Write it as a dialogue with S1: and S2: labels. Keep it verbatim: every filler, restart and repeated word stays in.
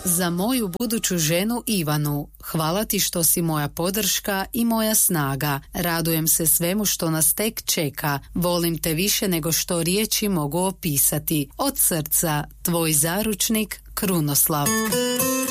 S1: Za moju buduću ženu Ivanu, hvala ti što si moja podrška i moja snaga. Radujem se svemu što nas tek čeka. Volim te više nego što riječi mogu opisati. Od srca, tvoj zaručnik Krunoslav.